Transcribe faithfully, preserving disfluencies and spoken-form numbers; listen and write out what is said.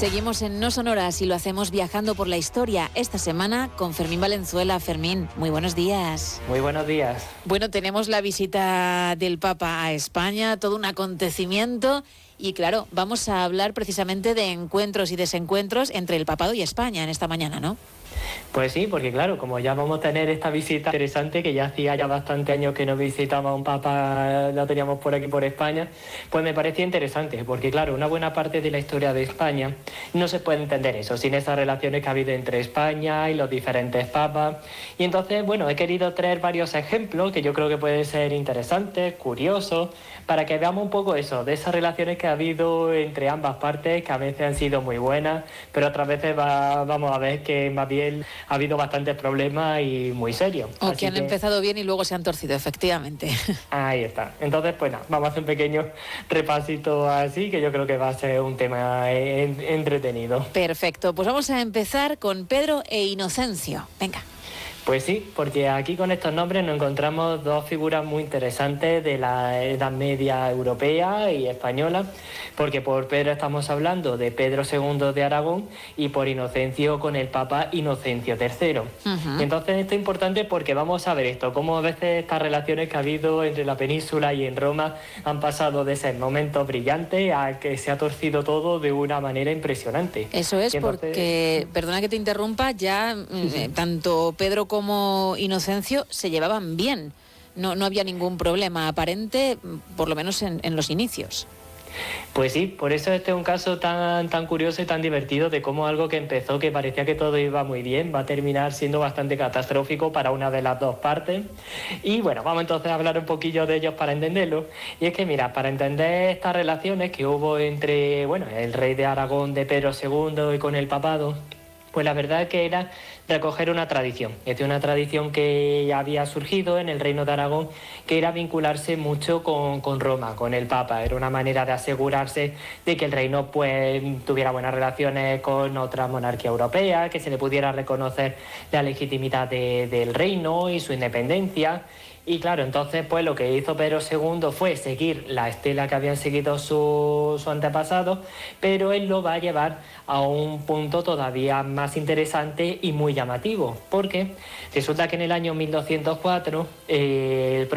Seguimos en No Sonoras y lo hacemos viajando por la historia. Esta semana con Fermín Valenzuela. Fermín, muy buenos días. Muy buenos días. Bueno, tenemos la visita del Papa a España, todo un acontecimiento. Y claro, vamos a hablar precisamente de encuentros y desencuentros entre el Papado y España en esta mañana, ¿no? Pues sí, porque claro, como ya vamos a tener esta visita interesante, que ya hacía ya bastante años que no visitaba un papa, lo teníamos por aquí por España, pues me parecía interesante, porque claro, una buena parte de la historia de España no se puede entender eso, sin esas relaciones que ha habido entre España y los diferentes papas. Y entonces, bueno, he querido traer varios ejemplos que yo creo que pueden ser interesantes, curiosos, para que veamos un poco eso, de esas relaciones que ha habido entre ambas partes, que a veces han sido muy buenas, pero otras veces va, vamos a ver que más bien ha habido bastantes problemas y muy serios. O Así que han que... empezado bien y luego se han torcido, efectivamente. Ahí está. Entonces, pues nada, vamos a hacer un pequeño repasito así, que yo creo que va a ser un tema en- entretenido. Perfecto, pues vamos a empezar con Pedro e Inocencio. Venga. Pues sí, porque aquí con estos nombres nos encontramos dos figuras muy interesantes de la Edad Media europea y española, porque por Pedro estamos hablando de Pedro segundo de Aragón y por Inocencio con el Papa Inocencio tercero. Uh-huh. Entonces esto es importante porque vamos a ver esto, cómo a veces estas relaciones que ha habido entre la península y en Roma han pasado de ser momentos brillantes a que se ha torcido todo de una manera impresionante. Eso es, entonces... porque, perdona que te interrumpa, ya sí, sí. Eh, tanto Pedro como Inocencio se llevaban bien. No, no había ningún problema aparente, por lo menos en, en los inicios. Pues sí, por eso este es un caso tan, tan curioso y tan divertido de cómo algo que empezó que parecía que todo iba muy bien va a terminar siendo bastante catastrófico para una de las dos partes. Y bueno, vamos entonces a hablar un poquillo de ellos para entenderlo. Y es que mira, para entender estas relaciones que hubo entre, bueno, el rey de Aragón de Pedro segundo y con el papado, pues la verdad es que era recoger una tradición. Es decir, una tradición que ya había surgido en el Reino de Aragón, que era vincularse mucho con, con Roma, con el Papa. Era una manera de asegurarse de que el reino pues tuviera buenas relaciones con otra monarquía europea, que se le pudiera reconocer la legitimidad de, del reino y su independencia. Y claro, entonces pues lo que hizo Pedro segundo fue seguir la estela que habían seguido sus su antepasados, pero él lo va a llevar a un punto todavía más interesante y muy llamativo, porque resulta que en el año mil doscientos cuatro eh, el